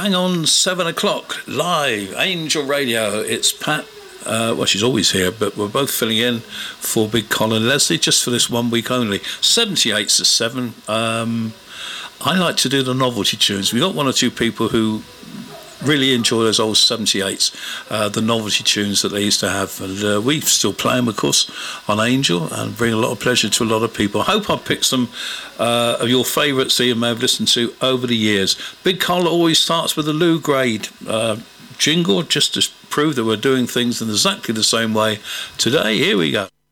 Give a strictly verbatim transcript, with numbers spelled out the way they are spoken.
bang on seven o'clock, live, Angel Radio. It's Pat. Uh, well, she's always here, but we're both filling in for Big Colin Leslie just for this one week only. seventy-eights at seven. Um, I like to do the novelty tunes. We've got one or two people who really enjoy those old seventy-eights, uh, the novelty tunes that they used to have. And uh, we still play them, of course, on Angel and bring a lot of pleasure to a lot of people. I hope I picked some uh, of your favourites that you may have listened to over the years. Big Colin always starts with a Lou Grade uh, jingle just to prove that we're doing things in exactly the same way today. Here we go.